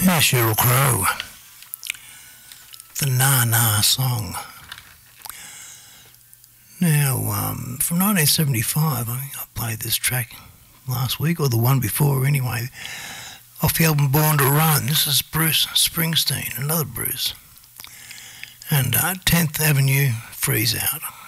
Yeah, Sheryl Crow. The Na Na song. Now, from 1975, I think I played this track last week, or the one before anyway, off the album Born to Run. This is Bruce Springsteen, another Bruce. And 10th Avenue Freeze Out.